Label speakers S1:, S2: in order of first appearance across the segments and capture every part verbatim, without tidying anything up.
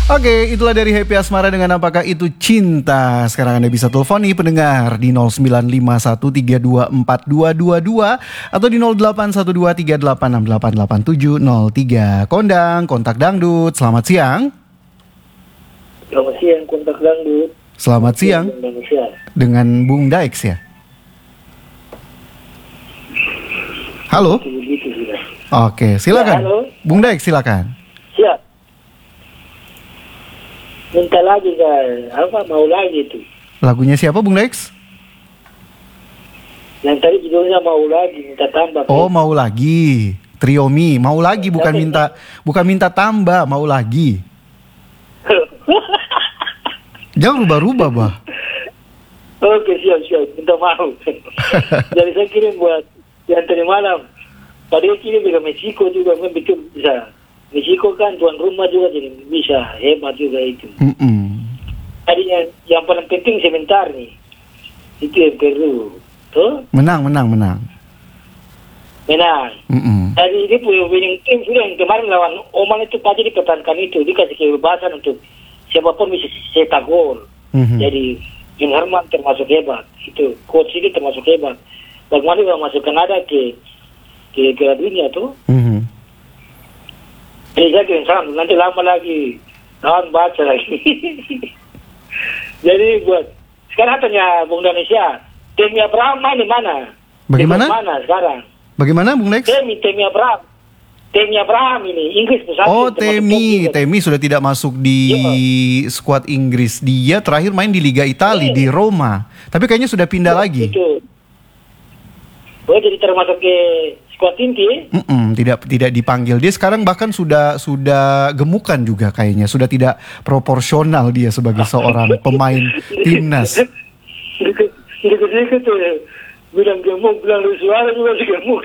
S1: Oke, itulah dari Happy Asmara dengan Apakah Itu Cinta. Sekarang Anda bisa telepon nih pendengar di nol sembilan lima satu tiga dua empat dua dua dua atau di nol delapan satu dua tiga delapan enam delapan delapan tujuh nol tiga. Kondang, kontak dangdut. Selamat siang.
S2: Selamat siang, kontak dangdut.
S1: Selamat siang.
S2: Indonesia.
S1: Dengan Bung Daix ya. Halo.
S2: Begitu sudah.
S1: Oke, silakan.
S2: Ya, halo.
S1: Bung Daix silakan.
S2: Siap. Minta lagi kan, apa mau lagi tuh?
S1: Lagunya siapa Bung Daix?
S2: Yang tadi judulnya mau lagi, minta tambah.
S1: Oh, mau lagi. Triomi, mau lagi bukan
S2: Tapi-
S1: minta bukan minta tambah, mau lagi. Jangan rubah-rubah, Bah.
S2: Oke, siap, siap. Minta maaf. Jadi saya kirim buat yang tadi malam. Padahal kirim ke Meksiko juga, kan betul bisa. Meksiko kan tuan rumah juga, jadi bisa. Hebat juga itu.
S1: Mm-mm.
S2: Tadi yang, yang paling penting sebentar nih. Itu yang perlu. Tuh,
S1: Menang, menang, menang.
S2: menang.
S1: Mm-mm.
S2: Jadi dia punya winning team sudah yang kemarin lawan Oman itu pasti dipertahankan itu. Dikasih kebebasan untuk siapapun bisa cetak gol.
S1: Mhm.
S2: Jadi Jun Herman termasuk hebat. Itu coach ini termasuk hebat. Bagaimana dia masuk Kanada ke ke ke dunia tuh.
S1: Mhm.
S2: Jadi saya kirim salam. Nanti lama lagi lawan baca lagi. Jadi buat sekarang tanya Bung Indonesia, Temi Abraham main di mana?
S1: Bagaimana?
S2: Di mana sekarang?
S1: Bagaimana Bung Lex?
S2: Temi Temi Abraham. Temi Abraham ini Inggris pusat.
S1: Oh, Temi, Temi sudah tidak masuk di skuad Inggris. Dia terakhir main di Liga Italia di Roma. Tapi kayaknya sudah pindah lagi.
S2: Itu. Oh, jadi termasuk ke skuad inti.
S1: Mm-mm, tidak tidak dipanggil. Dia sekarang bahkan sudah sudah gemukan juga kayaknya. Sudah tidak proporsional dia sebagai seorang pemain timnas.
S2: Dikit-dikit tuh ya. Bilang gemuk, bilang lu suara juga sih gemuk.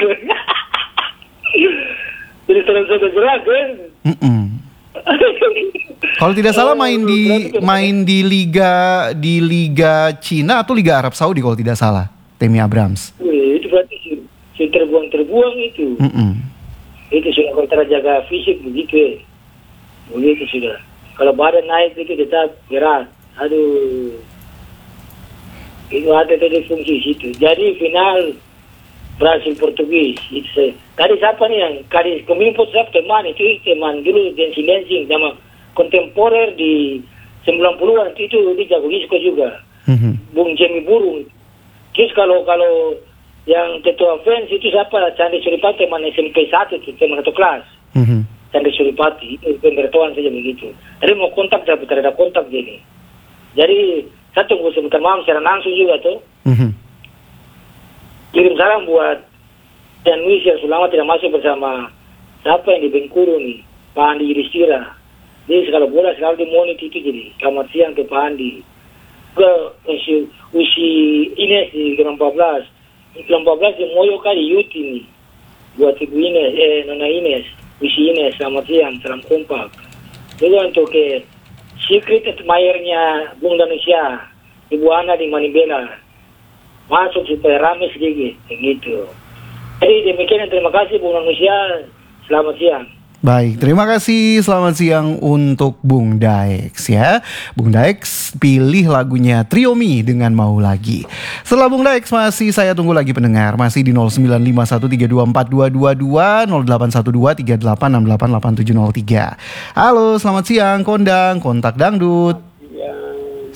S2: Jadi terasa gerak kan.
S1: Mm-mm. Kalau tidak salah main di main di liga di liga Cina atau Liga Arab Saudi kalau tidak salah. Temi Abrams.
S2: Wih, itu berarti si- si terbuang-terbuang itu.
S1: Mm-mm.
S2: Itu sudah kalau terjaga fisik begitu ya. Begitu sudah. Kalau badan naik itu tetap gerak. Aduh. Itu ada tadi fungsi situ. Jadi final Brasil Portugis. Itu saya. Tadi siapa nih yang kali Kominfo siapa teman itu teman dulu dancing dancing sama kontemporer di sembilan puluhan itu dia jago disco juga.
S1: Mhm.
S2: Bung Jemi Burung. Terus kalau kalau yang ketua fans itu siapa? Candi Suripati teman S M P satu itu teman satu kelas.
S1: Mhm.
S2: Candi Suripati itu pemberitahuan saja begitu. Tadi mau kontak tapi tidak ada kontak jadi. Jadi saya tunggu sebentar malam secara langsung juga tuh.
S1: Mhm.
S2: Kirim salam buat dan Luis yang selama tidak masuk bersama siapa yang di Bengkulu nih, Pak Andi Yudhistira. Dia sekali bola selalu di monit itu jadi. Selamat siang ke Pak Andi. Ke usi, usi Ines di Kelam empat belas. Di Kelam empat belas di Moyo kali Yuti nih. Buat Ibu Ines, eh Nona Ines, usi Ines, selamat siang, salam kompak. Juga untuk ke Secret Admirer-nya Bung Indonesia, Ibu Ana di Manibela. Masuk supaya rame sedikit, begitu. Jadi demikian, terima kasih Bung Indonesia, selamat siang.
S1: Baik, terima kasih. Selamat siang untuk Bung Daix ya. Bung Daix pilih lagunya Triomi dengan Mau Lagi. Setelah Bung Daix masih saya tunggu lagi pendengar. Masih di nol sembilan lima satu tiga dua empat dua dua dua, nol delapan satu dua tiga delapan enam delapan delapan tujuh nol tiga. Halo, selamat siang Kondang, kontak dangdut.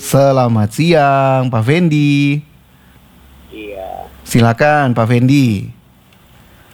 S1: Selamat siang Pak Fendi.
S2: Iya.
S1: Silakan Pak Fendi.